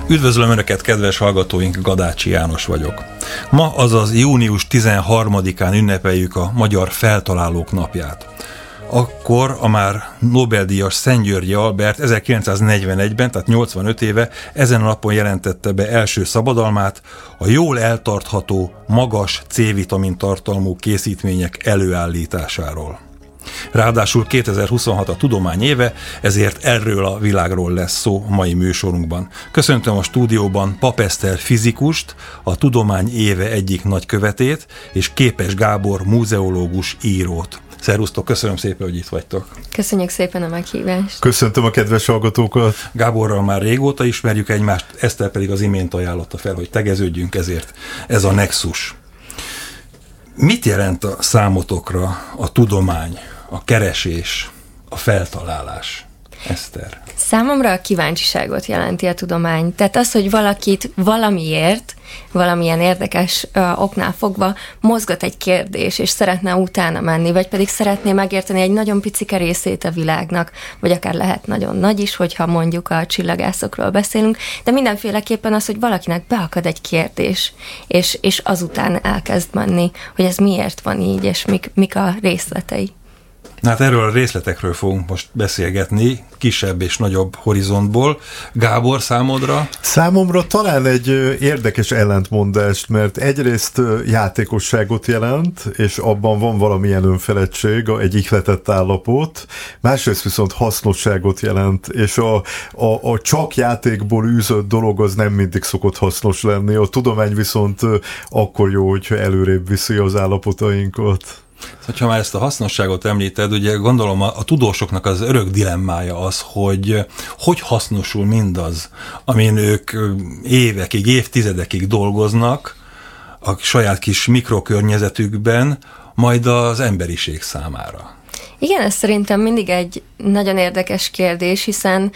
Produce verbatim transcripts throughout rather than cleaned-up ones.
Üdvözlöm Önöket, kedves hallgatóink, Gadácsi János vagyok. Ma, azaz június tizenharmadikán ünnepeljük a Magyar Feltalálók Napját. Akkor a már Nobel-díjas Szent-Györgyi Albert ezerkilencszáznegyvenegyben, tehát nyolcvanöt éve ezen a napon jelentette be első szabadalmát a jól eltartható, magas C-vitamin tartalmú készítmények előállításáról. Ráadásul kétezer-huszonhat a tudomány éve, ezért erről a világról lesz szó mai műsorunkban. Köszöntöm a stúdióban Papp Eszter fizikust, a tudomány éve egyik nagykövetét, és Képes Gábor múzeológus írót. Szervusztok, köszönöm szépen, hogy itt vagytok. Köszönjük szépen a meghívást. Köszöntöm a kedves hallgatókat. Gáborral már régóta ismerjük egymást, Eszter pedig az imént ajánlotta fel, hogy tegeződjünk, ezért ez a nexus. Mit jelent a számotokra a tudomány, a keresés, a feltalálás? Eszter. Számomra a kíváncsiságot jelenti a tudomány. Tehát az, hogy valakit valamiért, valamilyen érdekes ö, oknál fogva mozgat egy kérdés, és szeretne utána menni, vagy pedig szeretné megérteni egy nagyon picike részét a világnak, vagy akár lehet nagyon nagy is, hogyha mondjuk a csillagászokról beszélünk, de mindenféleképpen az, hogy valakinek beakad egy kérdés, és, és azután elkezd menni, hogy ez miért van így, és mik, mik a részletei. Hát erről a részletekről fogunk most beszélgetni, kisebb és nagyobb horizontból. Gábor, számodra? Számomra talán egy érdekes ellentmondást, mert egyrészt játékosságot jelent, és abban van valamilyen önfeledtség, egy ihletett állapot, másrészt viszont hasznosságot jelent, és a, a, a csak játékból űzött dolog az nem mindig szokott hasznos lenni. A tudomány viszont akkor jó, hogyha előrébb viszi az állapotainkat. Ha már ezt a hasznosságot említed, ugye gondolom a, a tudósoknak az örök dilemmája az, hogy hogy hasznosul mindaz, amin ők évekig, évtizedekig dolgoznak a saját kis mikrokörnyezetükben, majd az emberiség számára. Igen, ez szerintem mindig egy nagyon érdekes kérdés, hiszen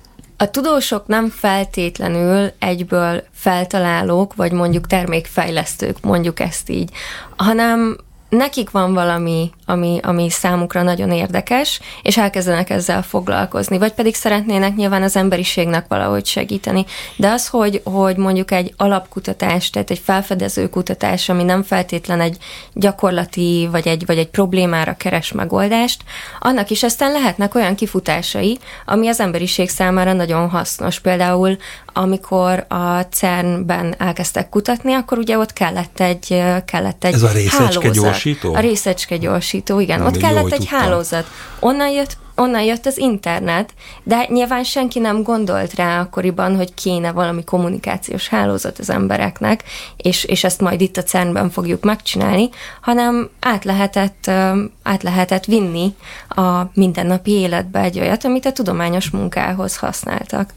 a tudósok nem feltétlenül egyből feltalálók, vagy mondjuk termékfejlesztők, mondjuk ezt így, hanem nekik van valami, ami, ami számukra nagyon érdekes, és elkezdenek ezzel foglalkozni, vagy pedig szeretnének nyilván az emberiségnek valahogy segíteni. De az, hogy, hogy mondjuk egy alapkutatás, tehát egy felfedező kutatás, ami nem feltétlen egy gyakorlati, vagy egy, vagy egy problémára keres megoldást, annak is aztán lehetnek olyan kifutásai, ami az emberiség számára nagyon hasznos. Például amikor a cernben elkezdtek kutatni, akkor ugye ott kellett egy, kellett egy Ez a részecske hálózat. Gyorsító? A részecske gyorsító, igen. Nem, ott kellett egy tudtam. hálózat. Onnan jött, onnan jött az internet, de nyilván senki nem gondolt rá akkoriban, hogy kéne valami kommunikációs hálózat az embereknek, és, és ezt majd itt a cernben fogjuk megcsinálni, hanem át lehetett, át lehetett vinni a mindennapi életbe egy olyat, amit a tudományos munkához használtak.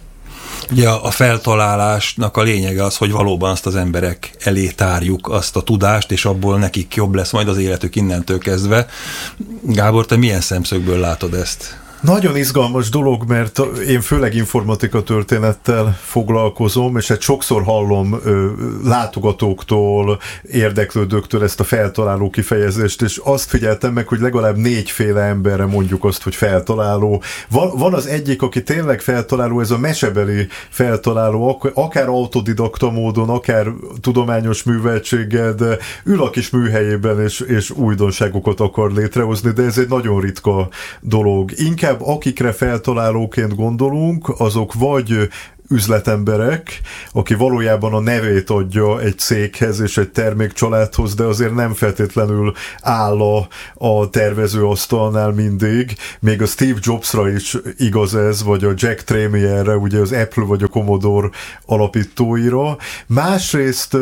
Ugye a feltalálásnak a lényege az, hogy valóban azt az emberek elé tárjuk azt a tudást, és abból nekik jobb lesz majd az életük innentől kezdve. Gábor, te milyen szemszögből látod ezt? Nagyon izgalmas dolog, mert én főleg informatika történettel foglalkozom, és hát sokszor hallom ö, látogatóktól, érdeklődőktől ezt a feltaláló kifejezést, és azt figyeltem meg, hogy legalább négyféle emberre mondjuk azt, hogy feltaláló. Van, van az egyik, aki tényleg feltaláló, ez a mesebeli feltaláló, akár autodidakta módon, akár tudományos műveltséggel, de ül a kis műhelyében, és, és újdonságokat akar létrehozni, de ez egy nagyon ritka dolog. Inkább akikre feltalálóként gondolunk, azok vagy üzletemberek, aki valójában a nevét adja egy céghez és egy termékcsaládhoz, de azért nem feltétlenül áll a, a tervezőasztalnál mindig. Még a Steve Jobsra is igaz ez, vagy a Jack Tremierre, ugye az Apple vagy a Commodore alapítóira. Másrészt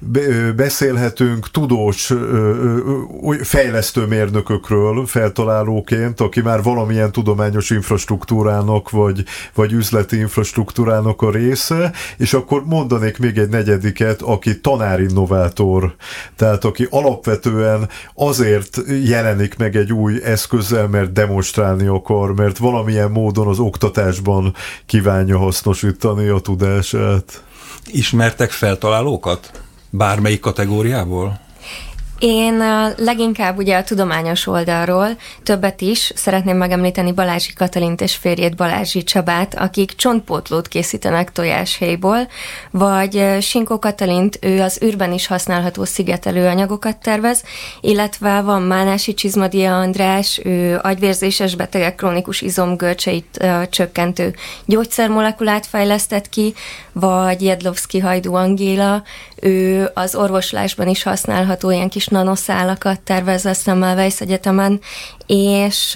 beszélhetünk tudós fejlesztőmérnökökről feltalálóként, aki már valamilyen tudományos infrastruktúrának, vagy, vagy üzleti infrastruktúrának a része, és akkor mondanék még egy negyediket, aki tanárinnovátor, tehát aki alapvetően azért jelenik meg egy új eszközzel, mert demonstrálni akar, mert valamilyen módon az oktatásban kívánja hasznosítani a tudását. Ismertek feltalálókat? Bármelyik kategóriából? Én leginkább ugye a tudományos oldalról többet is szeretném megemlíteni Balázsi Katalint és férjét Balázsi Csabát, akik csontpótlót készítenek tojáshéjból, vagy Sinkó Katalint, ő az űrben is használható szigetelő anyagokat tervez, illetve van Mánási Csizmadia András, ő agyvérzéses betegek krónikus izomgörcseit uh, csökkentő gyógyszermolekulát fejlesztett ki, vagy Jedlovszki Hajdú Angéla, ő az orvoslásban is használható ilyen kis nanoszálakat tervez a Semmelweis Egyetemen, és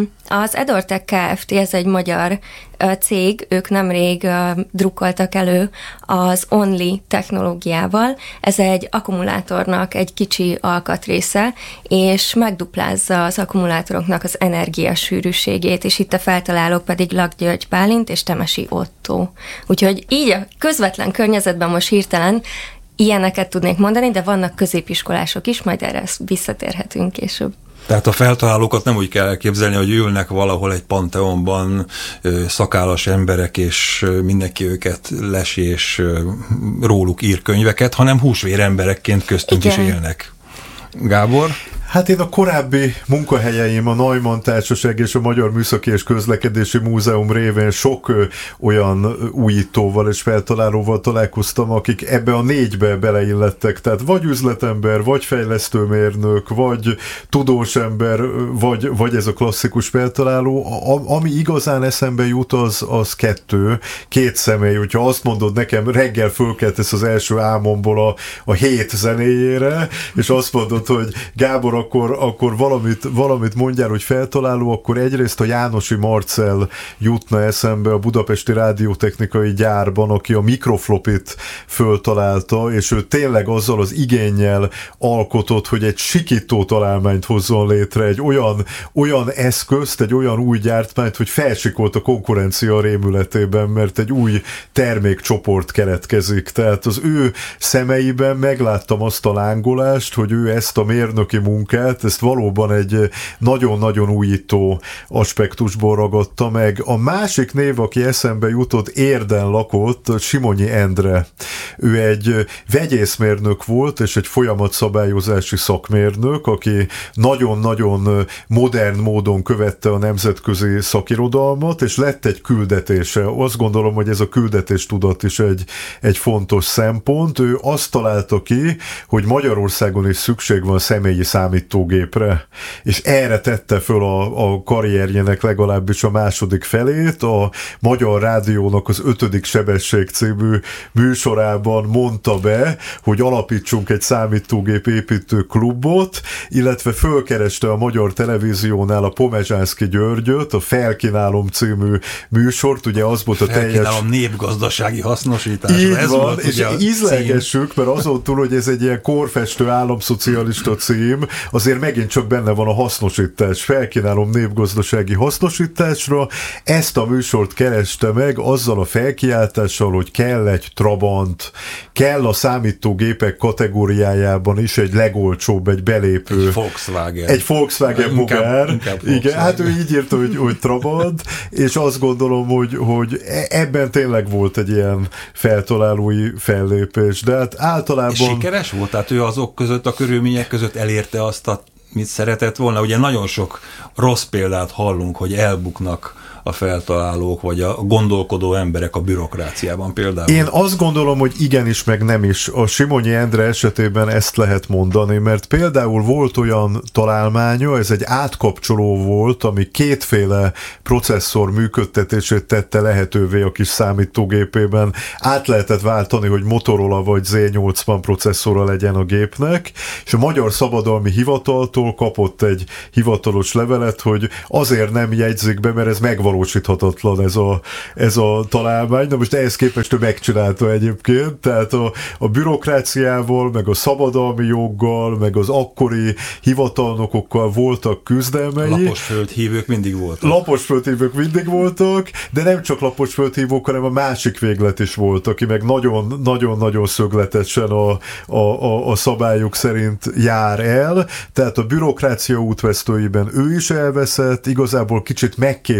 az Edortech Kft. Ez egy magyar cég, ők nemrég drukkoltak elő az Only technológiával. Ez egy akkumulátornak egy kicsi alkatrésze, és megduplázza az akkumulátoroknak az energiasűrűségét, és itt a feltalálók pedig Lak György Bálint és Temesi Ottó. Úgyhogy így a közvetlen környezetben most hirtelen ilyeneket tudnék mondani, de vannak középiskolások is, majd erre visszatérhetünk később. Tehát a feltalálókat nem úgy kell elképzelni, hogy ülnek valahol egy panteonban szakállas emberek, és mindenki őket lesi, és róluk ír könyveket, hanem húsvér emberekként köztünk Igen. is élnek. Gábor? Hát én a korábbi munkahelyeim, a Neumann Társaság és a Magyar Műszaki és Közlekedési Múzeum révén sok ö, olyan újítóval és feltalálóval találkoztam, akik ebbe a négybe beleillettek. Tehát vagy üzletember, vagy fejlesztőmérnök, vagy tudós ember, vagy, vagy ez a klasszikus feltaláló. A, ami igazán eszembe jut, az, az kettő, két személy. Hogyha azt mondod nekem, reggel fölkeltesz az első álmomból a, a hét zenéjére, és azt mondod, hogy Gábor, akkor, akkor valamit, valamit mondjál, hogy feltaláló, akkor egyrészt a Jánosi Marcell jutna eszembe a budapesti rádiótechnikai gyárban, aki a mikroflopit föltalálta, és ő tényleg azzal az igénnyel alkotott, hogy egy sikító találmányt hozzon létre, egy olyan, olyan eszközt, egy olyan új gyártmányt, hogy felsikolt a konkurencia rémületében, mert egy új termékcsoport keletkezik. Tehát az ő szemeiben megláttam azt a lángolást, hogy ő ezt a mérnöki munkát, ezt valóban egy nagyon-nagyon újító aspektusból ragadta meg. A másik név, aki eszembe jutott, Érden lakott, Simonyi Endre. Ő egy vegyészmérnök volt, és egy folyamatszabályozási szakmérnök, aki nagyon-nagyon modern módon követte a nemzetközi szakirodalmat, és lett egy küldetése. Azt gondolom, hogy ez a küldetéstudat is egy, egy fontos szempont. Ő azt találta ki, hogy Magyarországon is szükség van személyi számítógépre, és erre tette föl a, a karrierjének legalábbis a második felét. A Magyar Rádiónak az ötödik sebesség című műsorában mondta be, hogy alapítsunk egy számítógép építő klubot, illetve fölkereste a Magyar Televíziónál a Pomezsánszky Györgyöt, a Felkínálom című műsort, ugye az volt a teljes... Felkínálom népgazdasági hasznosítás. Így ez van, volt, és ízlelgessük, mert azon túl, hogy ez egy ilyen korfestő államszocialista cím, azért megint csak benne van a hasznosítás. Felkínálom népgazdasági hasznosításra. Ezt a műsort kereste meg azzal a felkiáltással, hogy kell egy Trabant, kell a számítógépek kategóriájában is egy legolcsóbb, egy belépő. Egy Volkswagen. Egy Volkswagen bogár. Igen, Volkswagen. Hát ő így írta, hogy, hogy Trabant, és azt gondolom, hogy, hogy ebben tényleg volt egy ilyen feltalálói fellépés. De hát általában... És sikeres volt? Tehát ő azok között, a körülmények között elérte azt, a, mit szeretett volna? Ugye nagyon sok rossz példát hallunk, hogy elbuknak a feltalálók, vagy a gondolkodó emberek a bürokráciában például. Én azt gondolom, hogy igenis, meg nem is. A Simonyi Endre esetében ezt lehet mondani, mert például volt olyan találmánya, ez egy átkapcsoló volt, ami kétféle processzor működtetését tette lehetővé a kis számítógépében. Át lehetett váltani, hogy Motorola vagy zé nyolcvan processzora legyen a gépnek, és a Magyar Szabadalmi Hivataltól kapott egy hivatalos levelet, hogy azért nem jegyzik be, mert ez megvalósítható valósíthatatlan ez a, ez a találmány. Na most ehhez képest ő megcsinálta egyébként, tehát a, a bürokráciával, meg a szabadalmi joggal, meg az akkori hivatalnokokkal voltak küzdelmei. Laposföldhívők mindig voltak. Laposföldhívők mindig voltak, de nem csak laposföldhívók, hanem a másik véglet is volt, aki meg nagyon-nagyon szögletesen a, a, a, a szabályok szerint jár el. Tehát a bürokrácia útvesztőiben ő is elveszett, igazából kicsit megkésett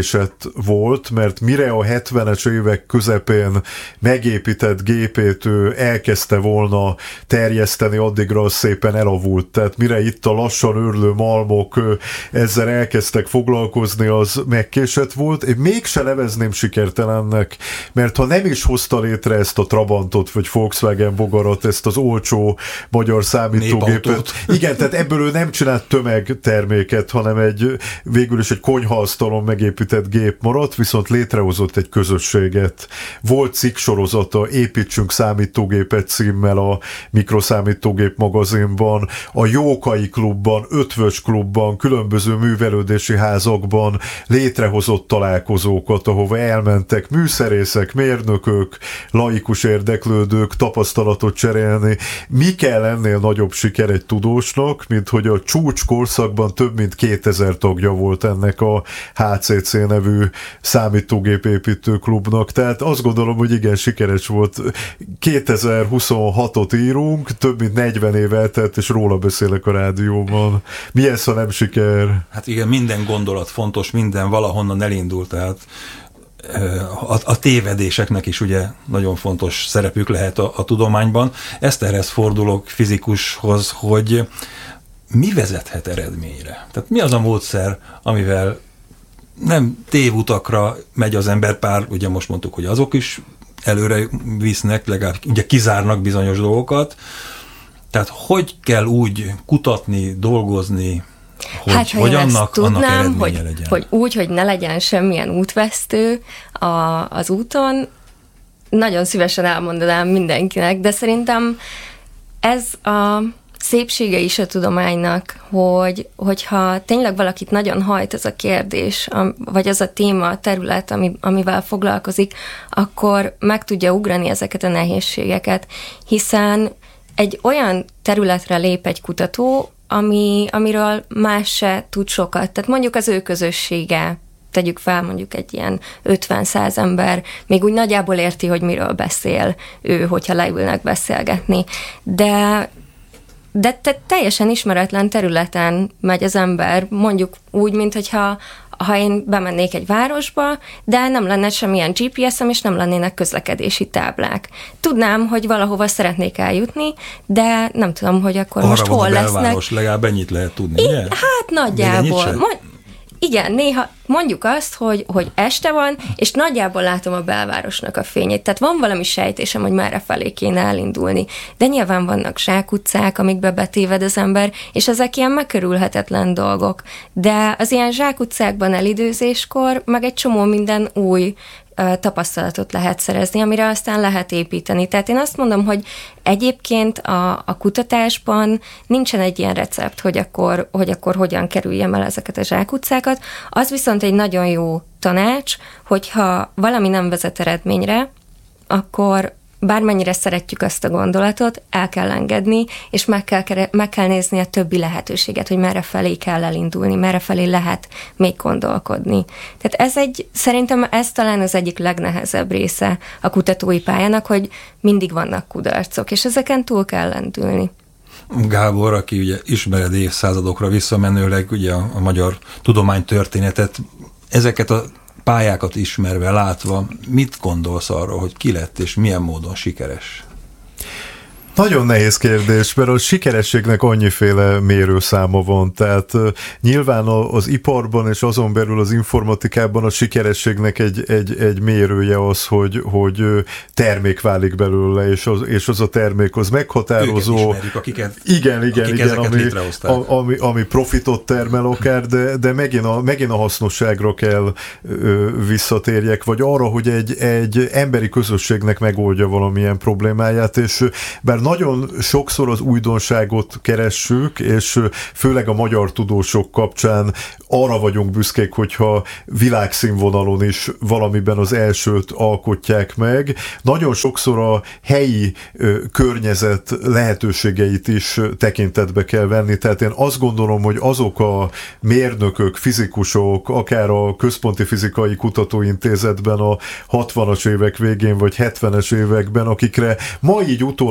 volt, mert mire a hetvenes évek közepén megépített gépét ő elkezdte volna terjeszteni, addigra az szépen elavult. Tehát mire itt a lassan őrlő malmok ezzel elkezdtek foglalkozni, az megkésett volt. Én mégse nevezném sikertelennek, mert ha nem is hozta létre ezt a Trabantot, vagy Volkswagen bogarat, ezt az olcsó magyar számítógépet. Igen, tehát ebből ő nem csinált tömegterméket, hanem egy végül is egy konyhaasztalon megépített gép maradt, viszont létrehozott egy közösséget. Volt cikksorozata, Építsünk számítógépet címmel a Mikroszámítógép magazinban, a Jókai klubban, Ötvös klubban, különböző művelődési házakban létrehozott találkozókat, ahova elmentek műszerészek, mérnökök, laikus érdeklődők tapasztalatot cserélni. Mi kell ennél nagyobb siker egy tudósnak, mint hogy a csúcs korszakban több mint kétezer tagja volt ennek a há cé cé nevű számítógépépítő klubnak. Tehát azt gondolom, hogy igen, sikeres volt. kétezer-huszonhatot írunk, több mint negyven év eltelt, és róla beszélek a rádióban. Mi ez, ha nem siker? Hát igen, minden gondolat fontos, minden valahonnan elindult, tehát a, a tévedéseknek is ugye nagyon fontos szerepük lehet a, a tudományban. Eszterhez fordulok, fizikushoz, hogy mi vezethet eredményre? Tehát mi az a módszer, amivel nem tévutakra megy az ember, pár, ugye most mondtuk, hogy azok is előre visznek, legalább ugye kizárnak bizonyos dolgokat. Tehát hogy kell úgy kutatni, dolgozni, hogy, hát, ha hogy én annak, tudnám, annak eredménye hogy, legyen? hogy úgy, hogy ne legyen semmilyen útvesztő a, az úton, nagyon szívesen elmondanám mindenkinek, de szerintem ez a szépsége is a tudománynak, hogy, hogyha tényleg valakit nagyon hajt ez a kérdés, vagy az a téma, a terület, ami, amivel foglalkozik, akkor meg tudja ugrani ezeket a nehézségeket, hiszen egy olyan területre lép egy kutató, ami, amiről más se tud sokat. Tehát mondjuk az ő közössége, tegyük fel mondjuk egy ilyen ötven-száz ember, még úgy nagyjából érti, hogy miről beszél ő, hogyha leülnek beszélgetni. De De te teljesen ismeretlen területen megy az ember, mondjuk úgy, mint hogyha ha én bemennék egy városba, de nem lenne semmilyen gé pé es-em, és nem lennének közlekedési táblák. Tudnám, hogy valahova szeretnék eljutni, de nem tudom, hogy akkor arra most hol lesznek. Belváros, legalább ennyit lehet tudni, I- ugye? Hát nagyjából. Igen, néha mondjuk azt, hogy, hogy este van, és nagyjából látom a belvárosnak a fényét. Tehát van valami sejtésem, hogy merre felé kéne elindulni. De nyilván vannak zsákutcák, amikbe betéved az ember, és ezek ilyen megkerülhetetlen dolgok. De az ilyen zsákutcákban elidőzéskor meg egy csomó minden új tapasztalatot lehet szerezni, amire aztán lehet építeni. Tehát én azt mondom, hogy egyébként a, a kutatásban nincsen egy ilyen recept, hogy akkor, hogy akkor hogyan kerüljem el ezeket a zsákutcákat. Az viszont egy nagyon jó tanács, hogyha valami nem vezet eredményre, akkor bármennyire szeretjük azt a gondolatot, el kell engedni, és meg kell, meg kell nézni a többi lehetőséget, hogy merre felé kell elindulni, merre felé lehet még gondolkodni. Tehát ez egy, szerintem ez talán az egyik legnehezebb része a kutatói pályának, hogy mindig vannak kudarcok, és ezeken túl kell lendülni. Gábor, aki ugye ismered évszázadokra visszamenőleg ugye a, a magyar tudománytörténetet, ezeket a pályákat ismerve, látva, mit gondolsz arról, hogy ki lett és milyen módon sikeres? Nagyon nehéz kérdés, mert a sikerességnek annyiféle mérőszáma van, tehát uh, nyilván az iparban és azon belül az informatikában a sikerességnek egy, egy, egy mérője az, hogy, hogy termék válik belőle, és az, és az a termék az meghatározó. Őket ismerjük, akiket, igen, igen, akik igen, ezeket ami, létrehozták. ami, ami profitot termel akár, de, de megint, a, megint a hasznosságra kell ö, visszatérjek, vagy arra, hogy egy, egy emberi közösségnek megoldja valamilyen problémáját, és bár nagyon sokszor az újdonságot keressük, és főleg a magyar tudósok kapcsán arra vagyunk büszkék, hogyha világszínvonalon is valamiben az elsőt alkotják meg. Nagyon sokszor a helyi ö, környezet lehetőségeit is tekintetbe kell venni, tehát én azt gondolom, hogy azok a mérnökök, fizikusok, akár a Központi Fizikai Kutatóintézetben a hatvanas évek végén, vagy hetvenes években, akikre ma így utólag azt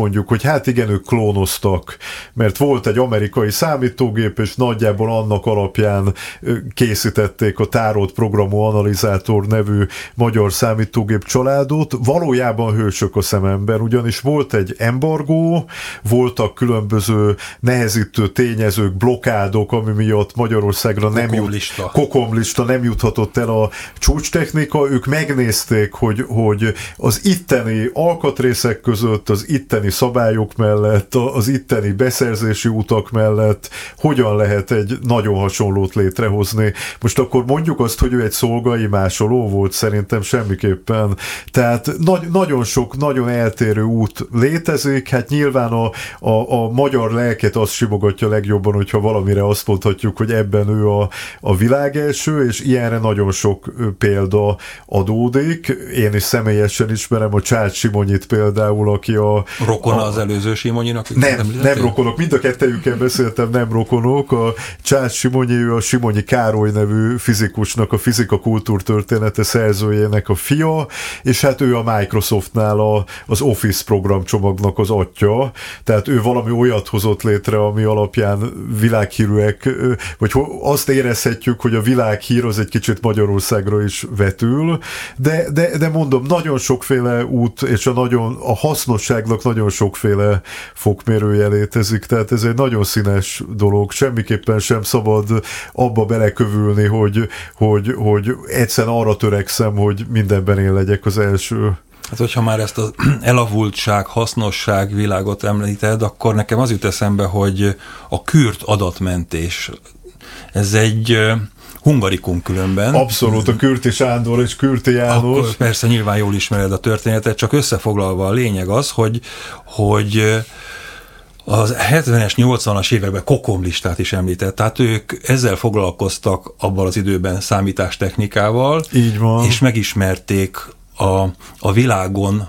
mondjuk, hogy hát igen, ők klónoztak, mert volt egy amerikai számítógép, és nagyjából annak alapján készítették a tárolt programú analizátor nevű magyar számítógép családot. Valójában hősök a szememben, ugyanis volt egy embargó, voltak különböző nehezítő tényezők, blokkádok, ami miatt Magyarországra nem jut, kokomlista nem juthatott el a csúcstechnika. Ők megnézték, hogy, hogy az itteni alkatrészek között, az itteni szabályok mellett, az itteni beszerzési utak mellett hogyan lehet egy nagyon hasonlót létrehozni. Most akkor mondjuk azt, hogy ő egy szolgai másoló volt, szerintem semmiképpen. Tehát nagy, nagyon sok, nagyon eltérő út létezik, hát nyilván a, a, a magyar lelket azt simogatja legjobban, hogyha valamire azt mondhatjuk, hogy ebben ő a, a világ első, és ilyenre nagyon sok példa adódik. Én is személyesen ismerem a Csács Simonyit például, aki a... Rokona az előző Simonyinak? Nem, nem, nem rokonok, mind a kettejükkel beszéltem, nem rokonok. A Csács Simonyi, ő a Simonyi Károly nevű fizikusnak, a fizika kultúrtörténete szerzőjének a fia, és hát ő a Microsoftnál a, az Office programcsomagnak az atya, tehát ő valami olyat hozott létre, ami alapján világhírűek, vagy azt érezhetjük, hogy a világhír az egy kicsit Magyarországra is vetül, de, de, de mondom, nagyon sokféle út, és a, nagyon, a hasznosságnak nagyon sokféle fokmérője létezik, tehát ez egy nagyon színes dolog, semmiképpen sem szabad abba belekövülni, hogy, hogy, hogy egyszerűen arra törekszem, hogy mindenben én legyek az első. Hát, hogyha már ezt az elavultság, hasznosság világot említed, akkor nekem az jut eszembe, hogy a kürt adatmentés, ez egy hungarikum különben. Abszolút, a Kürti Sándor és Kürti János. Akkor persze nyilván jól ismered a történetet, csak összefoglalva a lényeg az, hogy, hogy az hetvenes, nyolcvanas években kokomlistát is említett, tehát ők ezzel foglalkoztak abban az időben számítástechnikával, így van, és megismerték a, a világon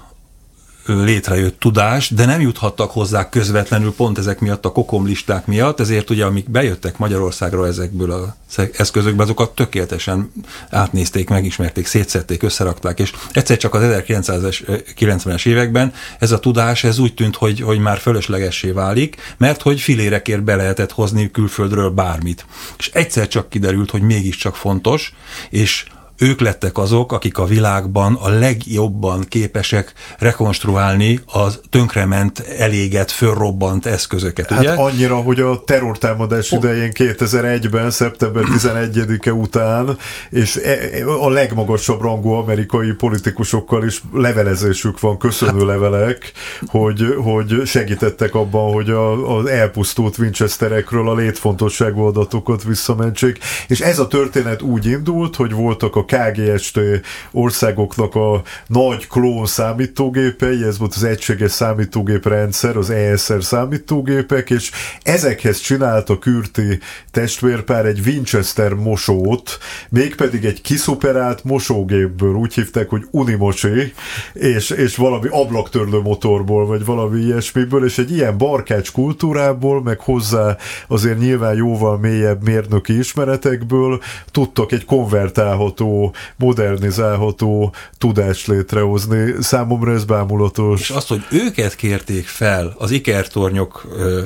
létrejött tudást, de nem juthattak hozzá közvetlenül pont ezek miatt, a kokomlisták miatt, ezért ugye amik bejöttek Magyarországra ezekből az eszközökből, azokat tökéletesen átnézték, megismerték, szétszedték, összerakták, és egyszer csak az ezerkilencszázkilencvenes években ez a tudás, ez úgy tűnt, hogy, hogy már fölöslegessé válik, mert hogy filérekért be lehetett hozni külföldről bármit. És egyszer csak kiderült, hogy mégiscsak fontos, és ők lettek azok, akik a világban a legjobban képesek rekonstruálni az tönkrement, elégett, fölrobbant eszközöket. Hát ugye? Annyira, hogy a terrortámadás idején kétezer-egyben, szeptember tizenegyedike után, és a legmagasabb rangú amerikai politikusokkal is levelezésük van, köszönő levelek, hogy, hogy segítettek abban, hogy a, az elpusztult Winchesterekről a létfontosságú adatokat visszamentsék. És ez a történet úgy indult, hogy voltak a ká gé es té országoknak a nagy klón számítógépei, ez volt az egységes számítógéprendszer, az é es er számítógépek, és ezekhez csinált a kürti testvérpár egy Winchester mosót, mégpedig egy kiszuperált mosógépből, úgy hívták, hogy Unimosi, és, és valami ablaktörlő motorból, vagy valami ilyesmiből, és egy ilyen barkács kultúrából, meg hozzá azért nyilván jóval mélyebb mérnöki ismeretekből tudtak egy konvertálható, modernizálható tudást létrehozni. Számomra ez bámulatos. És azt, hogy őket kérték fel az ikertornyok ö,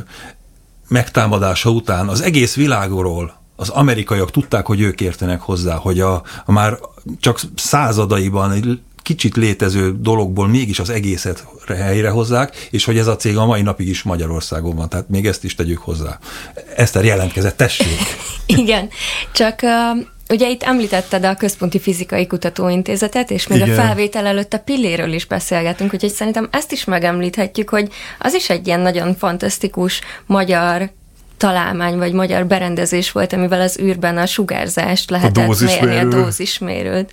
megtámadása után az egész világról, az amerikaiak tudták, hogy ők értenek hozzá, hogy a, a már csak századaiban egy kicsit létező dologból mégis az egészet helyrehozzák, és hogy ez a cég a mai napig is Magyarországon van, tehát még ezt is tegyük hozzá. Eszter jelentkezett, tessék! Igen, csak uh, ugye itt említetted a Központi Fizikai Kutatóintézetet, és még Igen. a felvétel előtt a Pilléről is beszélgetünk, úgyhogy szerintem ezt is megemlíthetjük, hogy az is egy ilyen nagyon fantasztikus magyar találmány, vagy magyar berendezés volt, amivel az űrben a sugárzást lehetett mérni, a dózismérőt.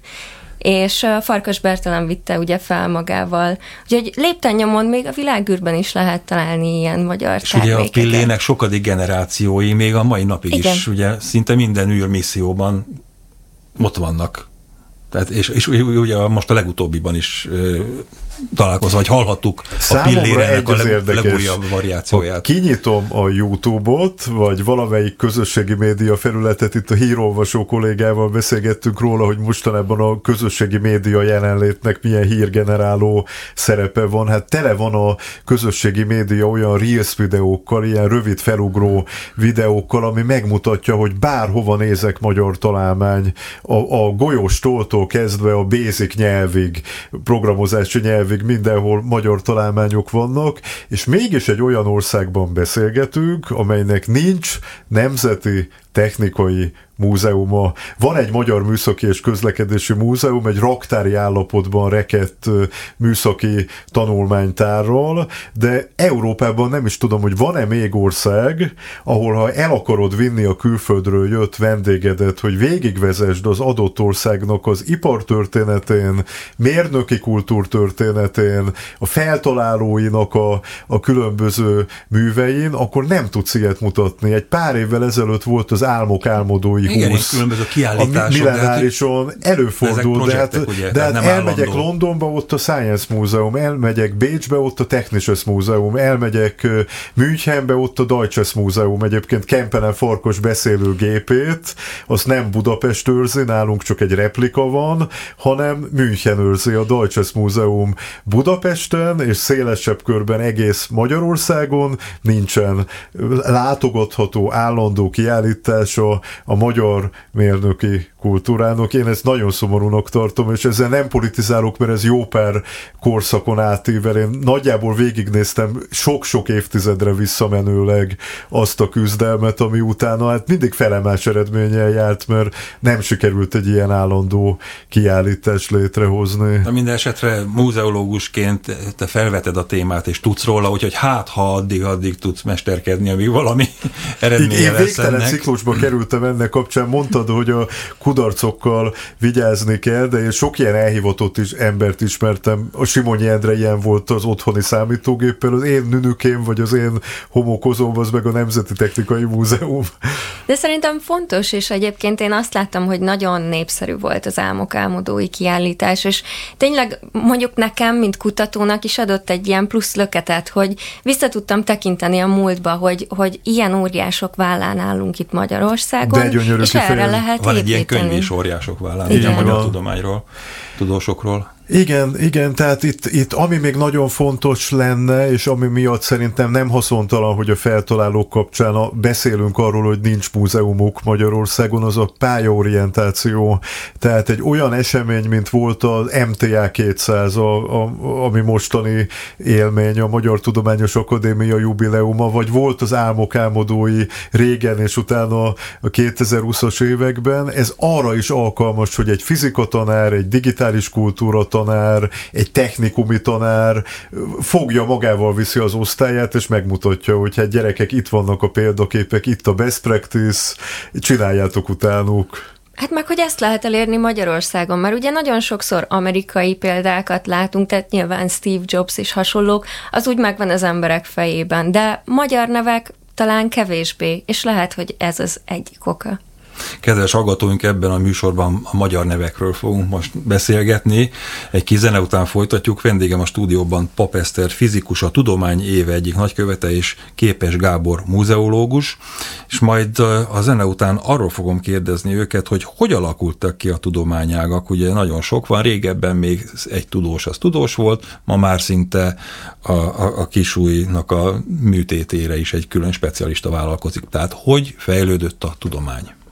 És Farkas Bertalan vitte ugye fel magával. Úgyhogy lépten nyomon még a világűrben is lehet találni ilyen magyar és termékeket. És ugye a Pillének sokadik generációi még a mai napig Igen. is, ugye szinte minden űrmisszióban ott vannak. Tehát, és, és ugye most a legutóbbiban is találkozva, vagy hallhattuk Számomra a pillérenek a leg, legújabb variációját. Ha kinyitom a YouTube-ot, vagy valamelyik közösségi média felületet, itt a hírolvasó kollégával beszélgettünk róla, hogy mostanában a közösségi média jelenlétnek milyen hírgeneráló szerepe van. Hát tele van a közösségi média olyan Reels videókkal, ilyen rövid felugró videókkal, ami megmutatja, hogy bárhova nézek magyar találmány, a, a golyóstóltól kezdve a basic nyelvig, programozási nyelvig mindenhol magyar találmányok vannak, és mégis egy olyan országban beszélgetünk, amelynek nincs nemzeti technikai múzeuma. Van egy Magyar Műszaki és Közlekedési Múzeum, egy raktári állapotban rekedt műszaki tanulmánytárral, de Európában nem is tudom, hogy van-e még ország, ahol ha el akarod vinni a külföldről jött vendégedet, hogy végigvezesd az adott országnak az ipartörténetén, mérnöki kultúrtörténetén, a feltalálóinak a, a különböző művein, akkor nem tudsz ilyet mutatni. Egy pár évvel ezelőtt volt az Álmok álmodói igen, húsz. Különböző kiállítások. A millenárison előfordul, de hát, ugye, de hát elmegyek állandó. Londonba, ott a Science Múzeum, elmegyek Bécsbe, ott a Technisches Múzeum, elmegyek Münchenbe, ott a Deutsches Múzeum, egyébként Kempelen Farkas beszélőgépét, azt nem Budapest őrzi, nálunk csak egy replika van, hanem München őrzi, a Deutsches Múzeum Budapesten, és szélesebb körben egész Magyarországon nincsen látogatható állandó kiállítása a magyar mérnöki kultúrának. Én ezt nagyon szomorúnak tartom, és ezzel nem politizálok, mert ez jó pár korszakon átível. Én nagyjából végignéztem sok-sok évtizedre visszamenőleg azt a küzdelmet, ami utána hát mindig felemás eredménnyel járt, mert nem sikerült egy ilyen állandó kiállítást létrehozni. Na minden esetre múzeológusként te felveted a témát, és tudsz róla, úgyhogy hát, ha addig-addig tudsz mesterkedni, amíg valami eredménye Én lesz végtelen ennek. ciklusba kerültem ennek kapcsán, mondtad, hogy a kudarcokkal vigyázni kell, de én sok ilyen elhivatott is, embert ismertem. A Simonyi Endre ilyen volt az otthoni számítógéppel, az én nünükém, vagy az én homokozóm, az meg a Nemzeti Technikai Múzeum. De szerintem fontos, és egyébként én azt láttam, hogy nagyon népszerű volt az Álmok álmodói kiállítás, és tényleg mondjuk nekem, mint kutatónak is adott egy ilyen plusz löketet, hogy vissza tudtam tekinteni a múltba, hogy, hogy ilyen óriások vállán állunk itt Magyarországon, és erre lehet van egy építeni. ilyen könyv is óriások vállán, igen, a magyar tudományról, tudósokról. Igen, igen, tehát itt, itt ami még nagyon fontos lenne, és ami miatt szerintem nem haszontalan, hogy a feltalálók kapcsán a, beszélünk arról, hogy nincs múzeumuk Magyarországon, az a pályaorientáció. Tehát egy olyan esemény, mint volt az em té á kétszáz, a, a, ami mostani élmény, a Magyar Tudományos Akadémia jubileuma, vagy volt az Álmok álmodói régen, és utána a kétezer-húszas években. Ez arra is alkalmas, hogy egy fizikatanár, egy digitális kultúra tanár, egy technikumi tanár fogja magával, viszi az osztályát, és megmutatja, hogy hát gyerekek, itt vannak a példaképek, itt a best practice, csináljátok utánuk. Hát meg, hogy ezt lehet elérni Magyarországon, mert ugye nagyon sokszor amerikai példákat látunk, tehát nyilván Steve Jobs és hasonlók, az úgy megvan az emberek fejében, de magyar nevek talán kevésbé, és lehet, hogy ez az egyik oka. Kedves hallgatóink, ebben a műsorban a magyar nevekről fogunk most beszélgetni. Egy kis zene után folytatjuk. Vendégem a stúdióban Papp Eszter fizikus, a Tudomány Éve egyik nagykövete, és Képes Gábor múzeológus, és majd a zene után arról fogom kérdezni őket, hogy hogy alakultak ki a tudományágak. Ugye nagyon sok van, régebben még egy tudós az tudós volt, ma már szinte a, a, a kisújnak a műtétére is egy külön specialista vállalkozik. Tehát hogy fejlődött a tudomány?